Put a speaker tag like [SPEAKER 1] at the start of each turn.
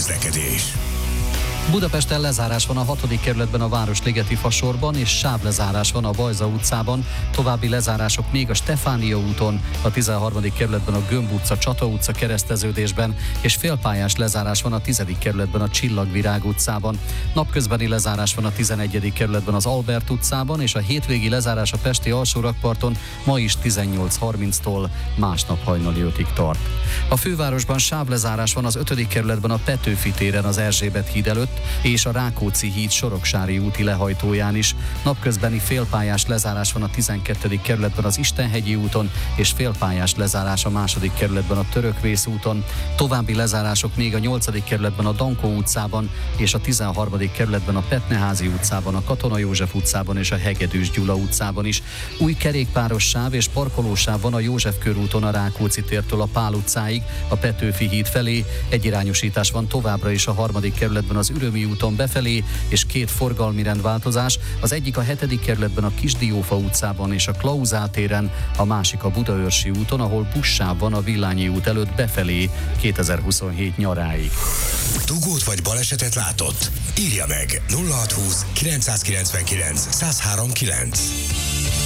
[SPEAKER 1] közlekedés.
[SPEAKER 2] Budapesten lezárás van a 6. kerületben a Városligeti fasorban, és sávlezárás van a Bajza utcában, további lezárások még a Stefánia úton, a 13. kerületben a Gömb utca, Csata utca kereszteződésben, és félpályás lezárás van a 10. kerületben a Csillagvirág utcában. Napközbeni lezárás van a 11. kerületben az Albert utcában, és a hétvégi lezárás a pesti alsórakparton ma is 18:30-tól másnap hajnali 5-ig tart. A fővárosban sávlezárás van az 5. kerületben a Petőfi téren az Erzsébet híd előtt, és a Rákóczi híd Soroksári úti lehajtóján is. Napközbeni félpályás lezárás van a 12. kerületben az Istenhegyi úton, és félpályás lezárás a 2. kerületben a Törökvész úton. További lezárások még a 8. kerületben a Dankó utcában, és a 13. kerületben a Petneházi utcában, a Katona József utcában és a Hegedűs Gyula utcában is. Új kerékpáros sáv és parkolósáv van a József körúton a Rákóczi tértől a Pál utcáig, a Petőfi híd felé. Egyirányosítás van továbbra is a 3. kerületben az Ürömi úton befelé, és 2 forgalmi rendváltozás, az egyik a 7. kerületben a Kisdiófa utcában és a Klauzál téren, a másik a Budaörsi úton, ahol buszsáv van a Villányi út előtt befelé 2027 nyaráig.
[SPEAKER 1] Dugót vagy balesetet látott? Írja meg 0620 999 1039.